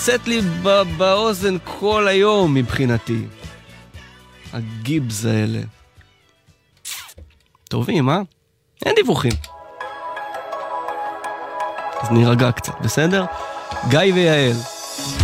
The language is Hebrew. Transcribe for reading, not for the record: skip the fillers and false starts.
צאת לי באוזן כל היום מבחינתי. הגיבס האלה. טובים, אין דיווחים. אז נירגע קצת, בסדר? גיא ויעל.